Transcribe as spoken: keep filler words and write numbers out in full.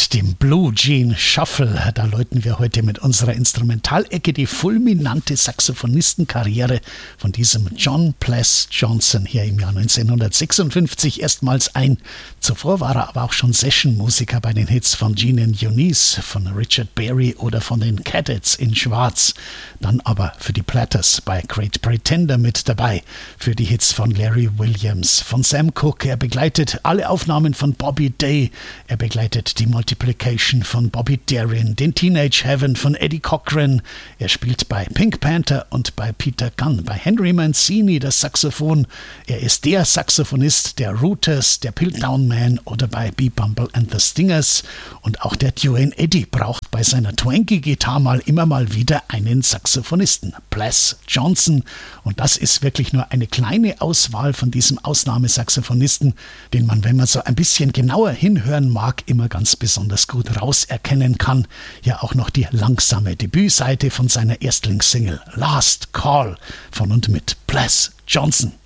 mit dem Blue Jean Shuffle. Da läuten wir heute mit unserer Instrumentalecke die fulminante Saxophonistenkarriere von diesem John Ples Johnson hier im Jahr neunzehnhundertsechsundfünfzig erstmals ein. Zuvor war er aber auch schon Sessionmusiker bei den Hits von Gene and Eunice, von Richard Berry oder von den Cadets in Schwarz. Dann aber für die Platters bei Great Pretender mit dabei, für die Hits von Larry Williams, von Sam Cooke. Er begleitet alle Aufnahmen von Bobby Day. Er begleitet die Multiplication von Bobby Darin, den Teenage Heaven von Eddie Cochran. Er spielt bei Pink Panther und bei Peter Gunn, bei Henry Mancini das Saxophon. Er ist der Saxophonist der Rooters, der Piltdown Man oder bei B. Bumble and the Stingers. Und auch der Duane Eddy braucht bei seiner Twanky-Gitarre mal immer mal wieder einen Saxophonisten, Ples Johnson. Und das ist wirklich nur eine kleine Auswahl von diesem Ausnahmesaxophonisten, den man, wenn man so ein bisschen genauer hinhören mag, immer ganz besonders gut rauserkennen kann. Ja, auch noch die langsame Debütseite von seiner Erstlingssingle Last Call von und mit Ples Johnson.